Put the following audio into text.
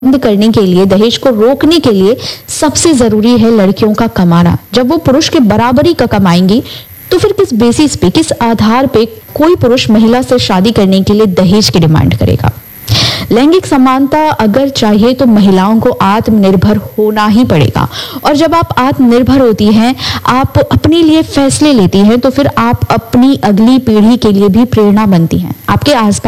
बंद करने के लिए, दहेज को रोकने के लिए सबसे जरूरी है लड़कियों का कमाना। जब वो पुरुष के बराबरी का कमाएंगी तो फिर किस बेसिस पे, किस आधार पे कोई पुरुष महिला से शादी करने के लिए दहेज की डिमांड करेगा? लैंगिक समानता अगर चाहिए तो महिलाओं को आत्मनिर्भर होना ही पड़ेगा। और जब आप आत्मनिर्भर होती हैं, आप अपने लिए फैसले लेती हैं, तो फिर आप अपनी अगली पीढ़ी के लिए भी प्रेरणा बनती हैं। आपके आसपास